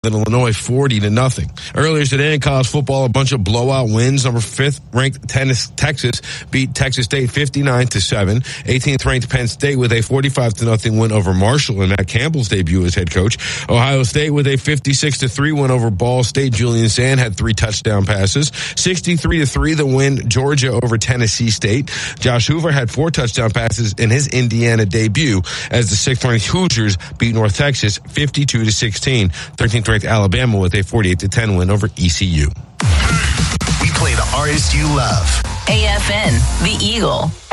Illinois 40-0. Earlier today in college football, a bunch of blowout wins. Number 5th ranked Texas beat Texas State 59-7. 18th ranked Penn State with a 45-0 win over Marshall in Matt Campbell's debut as head coach. Ohio State with a 56-3 win over Ball State. Julian Sand had 3 touchdown passes. 63-3 the win Georgia over Tennessee State. Josh Hoover had 4 touchdown passes in his Indiana debut as the 6th ranked Hoosiers beat North Texas 52-16. 13th ranked Alabama with a 48-10 win over ECU. We play the artists you love. AFN, The Eagle.